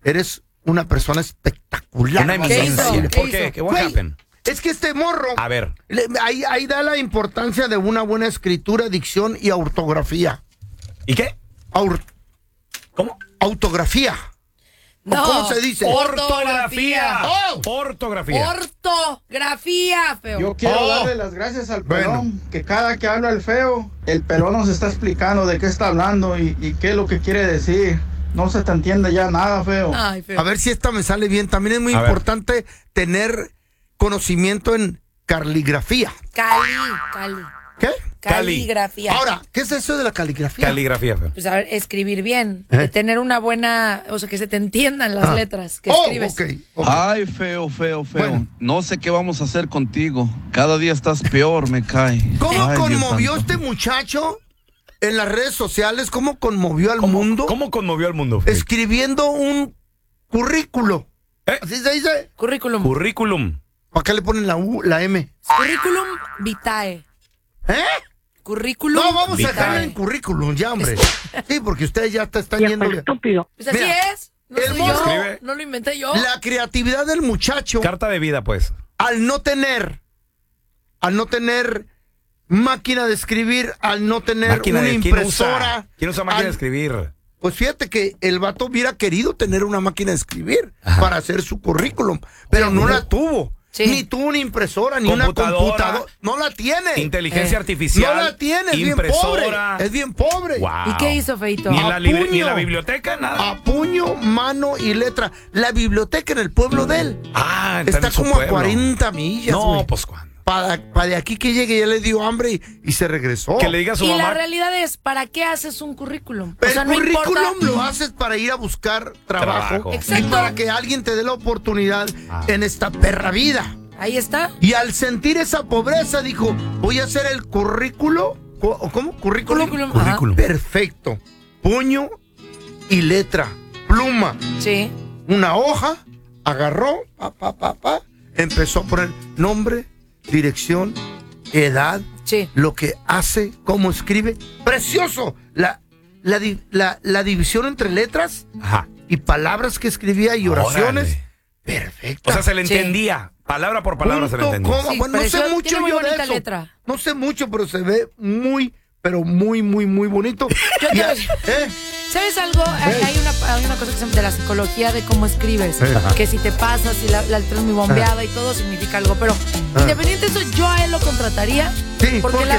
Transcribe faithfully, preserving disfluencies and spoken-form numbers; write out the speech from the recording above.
eres una persona espectacular. Una eminencia. ¿Qué hizo? ¿Por ¿Qué qué? hizo? ¿Qué what Güey, happened? Es que este morro, A ver. le- ahí, ahí da la importancia de una buena escritura, dicción y ortografía. ¿Y qué? Aur- ¿Cómo? autografía. No. ¿Cómo se dice? Ortografía. Oh. Ortografía. Ortografía, feo. Yo quiero Oh. darle las gracias al Bueno. pelón, que cada que habla el feo, el pelón nos está explicando de qué está hablando y, y qué es lo que quiere decir. No se te entiende ya nada, feo. Ay, feo. A ver si esta me sale bien. También es muy A ver. importante tener conocimiento en caligrafía. Cali, cali. ¿Qué? Cali. Caligrafía. Ahora, ¿qué es eso de la caligrafía? Caligrafía, feo. Pues a ver, escribir bien. ¿Eh? De tener una buena, o sea, que se te entiendan las Ah. letras que Oh, escribes. ok, ok. Ay, feo, feo, feo. Bueno. No sé qué vamos a hacer contigo. Cada día estás peor, me cae. ¿Cómo Ay, Dios conmovió santo. este muchacho en las redes sociales? ¿Cómo conmovió al ¿Cómo, mundo? ¿Cómo conmovió al mundo? Feo? Escribiendo un currículo. ¿Eh? ¿Así se dice? Currículum. Currículum. ¿Para qué le ponen la U, la M? Currículum vitae. ¿Eh? Currículum No, vamos a vitae. dejarlo en currículum ya, hombre. Sí, porque ustedes ya te están yendo. estúpido. Pues así Mira, es. No el soy morro- yo. Escribe. No lo inventé yo. La creatividad del muchacho, Carta de vida, pues. al no tener, al no tener máquina de escribir, al no tener Máquina una de, ¿quién impresora. usa? ¿Quién usa máquina al- de escribir? Pues fíjate que el vato hubiera querido tener una máquina de escribir Ajá. para hacer su currículum, pero no la tuvo. Sí. Ni tuvo una impresora, ni una Computadora. computadora. No la tiene. Inteligencia Eh. artificial. No la tiene, es bien impresora. pobre. Es bien pobre. Wow. ¿Y qué hizo, feito? Ni en, la A libre- puño. ni en la biblioteca, nada. A puño, mano y letra. La biblioteca en el pueblo de él Ah, está en su como a pueblo. cuarenta millas. No, güey. pues cuándo. Para, para de aquí que llegue ya le dio hambre y, y se regresó. Que le diga a su Y mamá. la realidad es, ¿para qué haces un currículum? Pero o sea, el no currículum importa. lo haces para ir a buscar trabajo, Trabajo. y Exacto. para que alguien te dé la oportunidad Ah. en esta perra vida. Ahí está. Y al sentir esa pobreza dijo, voy a hacer el currículo, cu- ¿o ¿cómo? Currículum. Currículum. Currículum. Perfecto. Puño y letra, pluma, Sí. una hoja, agarró, pa, pa, pa, pa, empezó a poner nombre, dirección, edad, Sí. lo que hace, cómo escribe. ¡Precioso! La, la, di- la, la división entre letras Ajá. y palabras que escribía y oraciones. Órale. Perfecta. O sea, se le Sí. entendía. Palabra por palabra se le Punto, entendía. coma. Sí, Bueno, no sé pareció- mucho tiene muy yo de bonita eso. letra. No sé mucho, pero se ve muy, pero muy, muy, muy bonito. Yo te Y a- voy- ¿eh? ¿Sabes algo? Hay, hay una, hay una cosa que se llama de la psicología de cómo escribes. Ajá. Que si te pasas, si la, la letra es muy bombeada y todo, significa algo. Pero independiente de eso, yo a él lo contrataría. Sí, porque ¿por la